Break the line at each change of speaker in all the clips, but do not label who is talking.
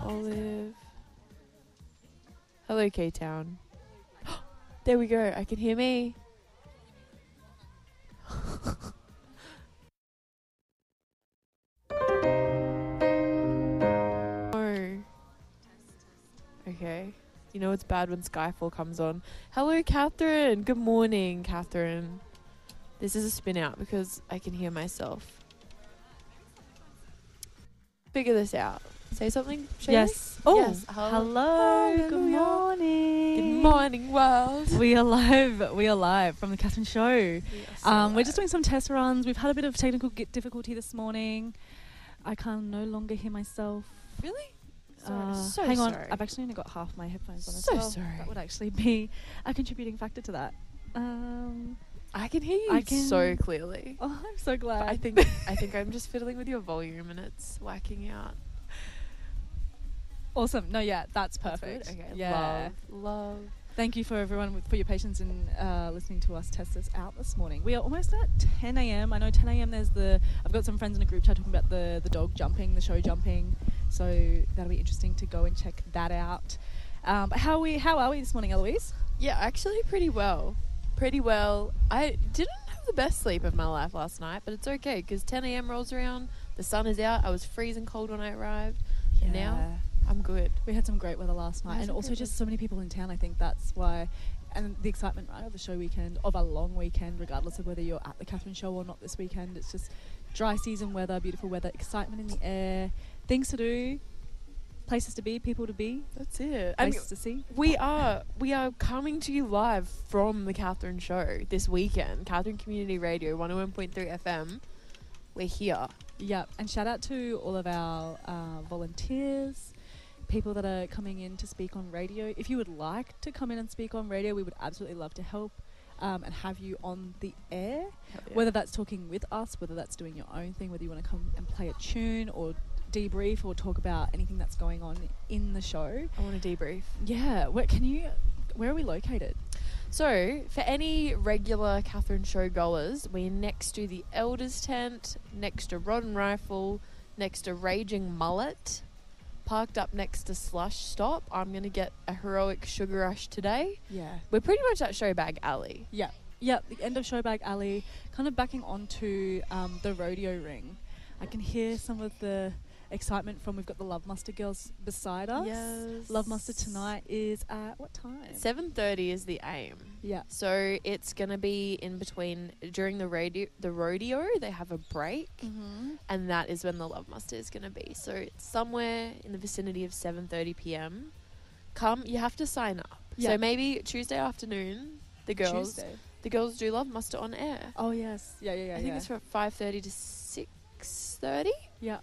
Olive. Hello, K-Town. There we go. I can hear me. Oh. Okay. You know it's bad when Skyfall comes on. Hello, Catherine. Good morning, Catherine. This is a spin out because I can hear myself. Figure this out. Say something, Shaylee?
Yes. Oh,
yes.
hello. Good
Hallelujah.
morning.
Good morning, world.
We are live. We are live from the Catherine Show.
Yes,
We're just doing some test runs. We've had a bit of technical difficulty this morning. I can no longer hear myself.
Really? So
hang on.
sorry.
I've actually only got half my headphones on as
So
well.
sorry.
That would actually be a contributing factor to that.
I can hear you so clearly.
Oh, I'm so glad.
But I think I'm just fiddling with your volume and it's whacking out.
Awesome. No, yeah, that's
That's
perfect.
good? Okay.
Yeah.
Love.
Thank you for everyone for your patience in listening to us test this out this morning. We are almost at 10 a.m. I know 10 a.m. I've got some friends in a group chat talking about the dog jumping, the show jumping. So that'll be interesting to go and check that out. But how are we this morning, Eloise?
Yeah, actually pretty well. Pretty well. I didn't have the best sleep of my life last night, but it's okay because 10 a.m. rolls around, the sun is out, I was freezing cold when I arrived, and now I'm good.
We had some great weather last night, and
some
also
great
just so many people in town. I think that's why, and the excitement, right, of the show weekend, of a long weekend, regardless of whether you're at the Catherine Show or not this weekend. It's just dry season weather, beautiful weather, excitement in the air, things to do, places to be, people to be,
That's it.
places to see.
We are coming to you live from the Catherine Show this weekend. Catherine Community Radio, 101.3 FM. We're here.
Yeah, and shout out to all of our volunteers, people that are coming in to speak on radio. If you would like to come in and speak on radio, we would absolutely love to help and have you on the air. Whether that's talking with us, whether that's doing your own thing, whether you want to come and play a tune or debrief or talk about anything that's going on in the show.
I want to debrief.
Yeah, where are we located?
So, for any regular Catherine Show goers, we're next to the Elders Tent, next to Rod and Rifle, next to Raging Mullet, parked up next to Slush Stop. I'm going to get a heroic sugar rush today.
Yeah.
We're pretty much at Showbag Alley.
Yeah. Yeah, the end of Showbag Alley, kind of backing onto the rodeo ring. I can hear some of the excitement from, we've got the Love Muster girls beside us.
Yes.
Love Muster tonight is at what time?
7:30 is the aim.
Yeah.
So it's going to be in between, during the rodeo, they have a break, and that is when the Love Muster is going to be. So it's somewhere in the vicinity of 7:30 p.m. Come, you have to sign up.
Yeah.
So maybe Tuesday afternoon, the girls do Love Muster on air.
Oh, yes. Yeah.
I think it's from 5:30 to 6:30.
Yeah.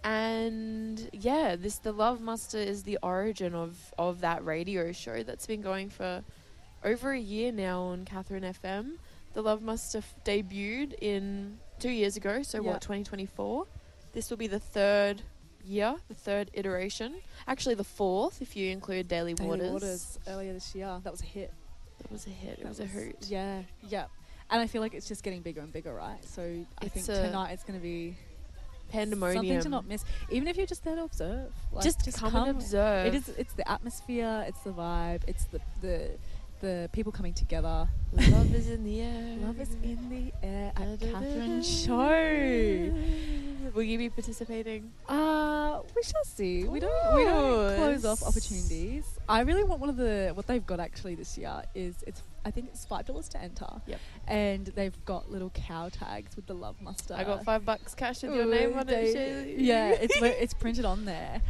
And yeah, the Love Muster is the origin of that radio show that's been going for over a year now on Catherine FM. The Love Muster debuted in 2 years ago, so 2024. This will be the third year, the third iteration. Actually, the fourth if you include Daily Waters.
Earlier this year. That was a hit.
That was a hit. It was a hoot.
Yeah. Yeah. And I feel like it's just getting bigger and bigger, right? So I think tonight it's going to be
pandemonium.
Something to not miss. Even if you're just there to observe. Like,
just come and observe.
It's the atmosphere, it's the vibe, it's the people coming together.
Love is in the air.
Love is in the air at Catherine Show.
Will you be participating?
We shall see. We don't close off opportunities. I really want what they've got actually this year is I think it's $5 to enter. Yep. And they've got little cow tags with the Love Muster.
I got $5 cash with your name on it, Shaylee.
Yeah, it's printed on there.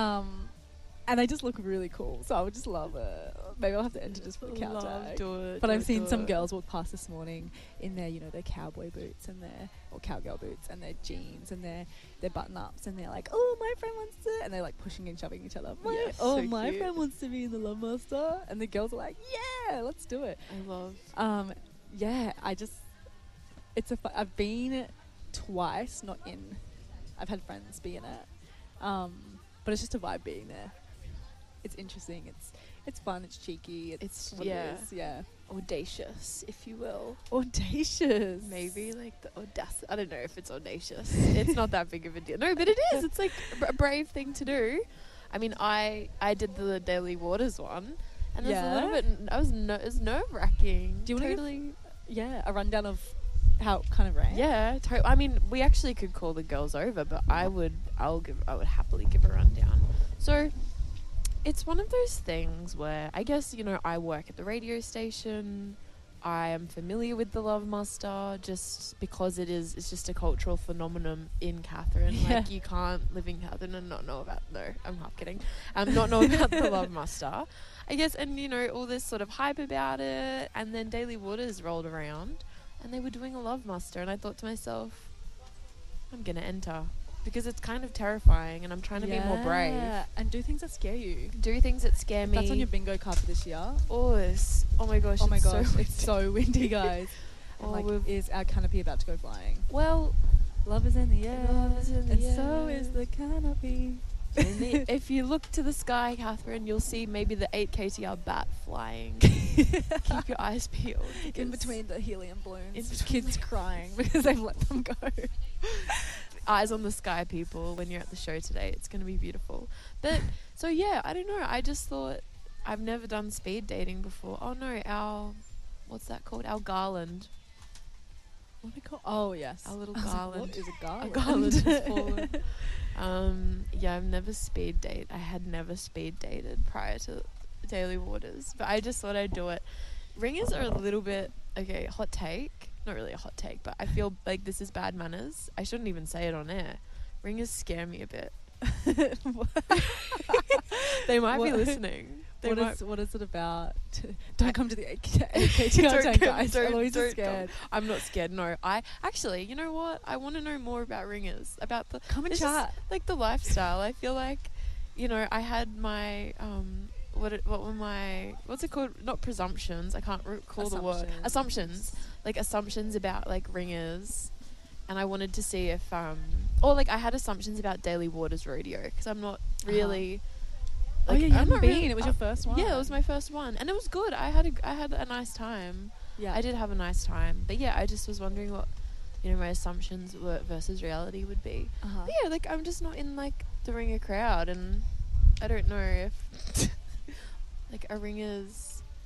And they just look really cool. So I would just love it. Maybe I'll have to enter just for the cow tag. But I've seen some girls walk past this morning in their, their cowboy boots and or cowgirl boots and their jeans and their button ups, and they're like, oh, my friend wants to, and they're like pushing and shoving each other. My friend wants to be in the Love Muster, and the girls are like, yeah, let's do it.
I love.
I've been twice, not in. I've had friends be in it, but it's just a vibe being there. It's interesting. It's fun. It's cheeky. It's what it is. Yeah.
Audacious, if you will.
Audacious.
Maybe like the audacity. I don't know if it's audacious. It's not that big of a deal. No, but it is. It's like a brave thing to do. I mean, I did the Daily Waters one, and it was a
Yeah?
little bit. It was nerve-wracking.
Do you wanna give-
totally?
Yeah, a rundown of how it kind of ran.
Yeah, I mean, we actually could call the girls over, but I would happily give a rundown. So, it's one of those things where I guess, you know, I work at the radio station. I am familiar with the Love Muster just because it's just a cultural phenomenon in Katherine.
Yeah.
Like, you can't live in Katherine and not know about, no, I'm half kidding, not know about the Love Muster, I guess. And, you know, all this sort of hype about it, and then Daily Waters rolled around and they were doing a Love Muster, and I thought to myself, I'm going to enter. Because it's kind of terrifying, and I'm trying to be more brave.
And do things that scare you.
Do things that scare me.
That's on your bingo card for this year.
Oh my gosh.
Oh my
it's
gosh,
so
it's so windy, guys.
Oh,
And,
we've-
is our canopy about to go flying?
Well,
Love is in the air,
Love is in the
and
air.
so is the canopy.
if you look to the sky, Katherine, you'll see maybe the 8 KTR bat flying. Keep your eyes peeled.
In
because
between the helium
In
balloons,
between
kids crying because they've let them go.
eyes on the sky, people, when you're at the show today. It's going to be beautiful. But, so yeah, I don't know. I just thought, I've never done speed dating before. Oh no, what's that called? Our garland.
What do we call? Oh yes,
Our little
I was like,
garland.
what is a garland?
A garland has fallen. Yeah, I've never speed date. I had never speed dated prior to Daily Waters, but I just thought I'd do it. Ringers are a little bit, okay, hot take. Not really a hot take, but I feel like this is bad manners. I shouldn't even say it on air. Ringers scare me a bit. They might be
What-
listening. They might.
What is it about? Don't come to the AKTR tank, guys. Eloise is scared.
I'm not scared. No, I actually, you know what? I want to know more about ringers, about the
Come and
this is
chat.
like the lifestyle. I feel like, you know, I had my what were my, what's it called? Not presumptions. I can't recall the word. Assumptions. Like assumptions about like ringers, and I wanted to see if or like I had assumptions about Daily Waters Rodeo because I'm not really.
Oh yeah, you
I'm
haven't
not
been.
really-
It was your first one.
Yeah, it was my first one, and it was good. I had a nice time.
Yeah,
I did have a nice time, but yeah, I just was wondering what, you know, my assumptions were versus reality would be.
Uh-huh.
But yeah, like I'm just not in like the ringer crowd, and I don't know if like a ringers.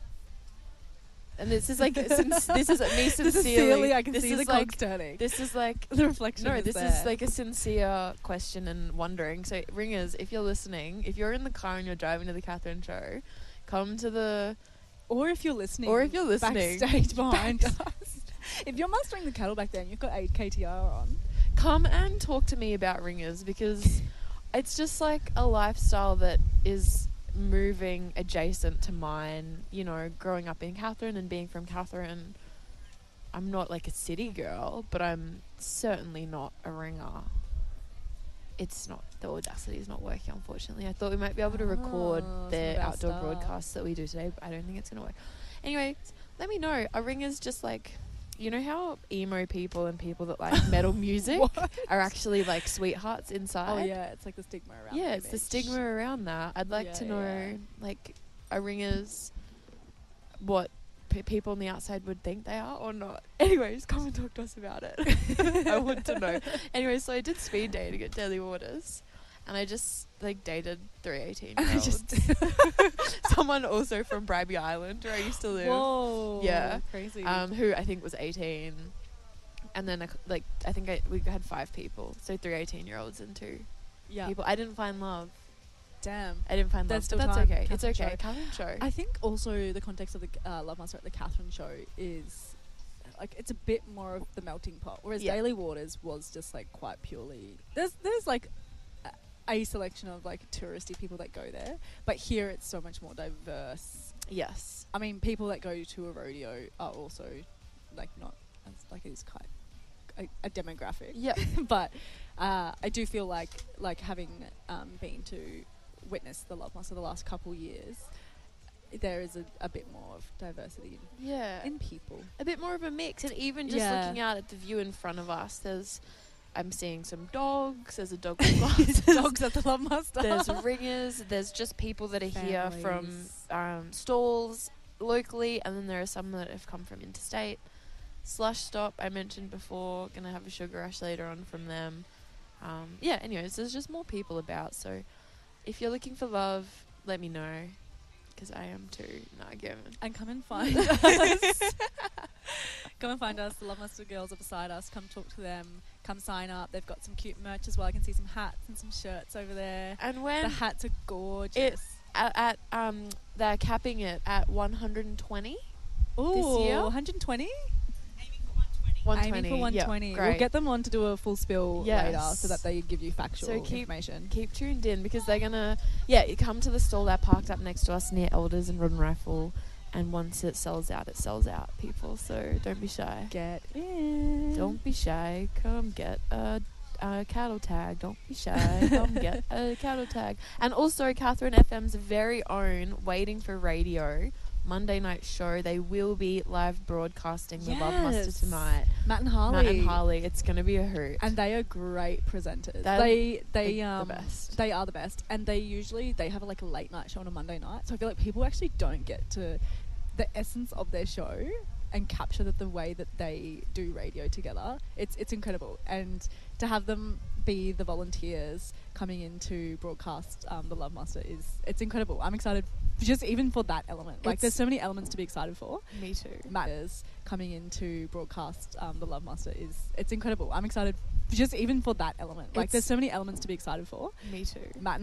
And this is like this is me sincerely.
I can
this
see
is
the
like
cogs turning.
this is like
The reflection.
no,
is
this
there.
is like a sincere question and wondering. So, ringers, if you're listening, if you're in the car and you're driving to the Katherine show, come to the.
Or if you're listening. backstage behind us. If you're mustering the cattle back there and you've got 8 KTR on,
Come and talk to me about ringers because it's just like a lifestyle that is moving adjacent to mine. You know, growing up in Katherine and being from Katherine, I'm not like a city girl, but I'm certainly not a ringer. It's not, the Audacity is not working, unfortunately. I thought we might be able to record
Oh,
the
some of our
outdoor
stuff.
broadcasts that we do today, but I don't think it's going to work. Anyway, let me know. Are ringers just like, you know how emo people and people that like metal music
What?
are actually like sweethearts inside?
Oh yeah, it's like the stigma around.
Yeah,
the
it's the
image.
stigma around that. I'd like to
Yeah,
know,
yeah.
like, are ringers what people on the outside would think they are or not. Anyways, come and talk to us about it. I want to know. Anyway, so I did speed dating at Daily Waters, and I just like dated 3 18-year-olds. Someone also from Bribie Island, where I used to live.
Whoa.
Yeah.
Crazy.
Who I think was 18, and then we had 5 people, so 3 18-year-olds and 2
yeah.
people. I didn't find love.
Damn.
I didn't find
That's
love, but
still
that's
time.
okay. It's
Catherine
okay.
show.
Catherine show.
I think also the context of the Love Master at the Katherine show is like it's a bit more of the melting pot, whereas
Yeah.
Daily Waters was just like quite purely. There's like a selection of like touristy people that go there, but here it's so much more diverse.
Yes.
I mean, people that go to a rodeo are also like not as like it is quite a demographic.
Yeah.
But I do feel like having been to witness the Love Master the last couple years, there is a bit more of diversity
Yeah.
in people.
A bit more of a mix, and even just
Yeah.
looking out at the view in front of us, I'm seeing some dogs. There's a dog with glasses.
Dogs at the Love Master.
There's ringers. There's just people that are here from stalls locally, and then there are some that have come from interstate. Slush Stop, I mentioned before. Gonna have a sugar rush later on from them. Yeah. Anyways, there's just more people about, so if you're looking for love, let me know. Because I am too. No, Gavin.
And come and find us. Come and find us. The Love Muster girls are beside us. Come talk to them. Come sign up. They've got some cute merch as well. I can see some hats and some shirts over there.
And when
the hats are gorgeous.
They're capping it at 120
Ooh,
this year.
120?
120.
Aiming for 120.
Yep,
we'll get them on to do a full spill later so that they give you factual information.
Keep tuned in because they're going to, you come to the stall that parked up next to us near Elders and Rod and Rifle, and once it sells out, people. So don't be shy.
Get in.
Don't be shy. Come get a cattle tag. Don't be shy. Come get a cattle tag. And also Catherine FM's very own Waiting for Radio Monday night show. They will be live broadcasting the Love Muster tonight.
Matt and Harley.
It's going to be a hoot.
And they are great presenters.
The
best. They are the best. And they have like a late night show on a Monday night. So I feel like people actually don't get to the essence of their show and capture the way that they do radio together. It's incredible. And to have them be the volunteers coming in to broadcast the Love Muster it's incredible. I'm excited just even for that element. Like there's so many elements to be excited for.
Me too.
Matters coming in to broadcast the Love Muster it's incredible. I'm excited just even for that element. Like there's so many elements to be excited for.
Me too.
Matt and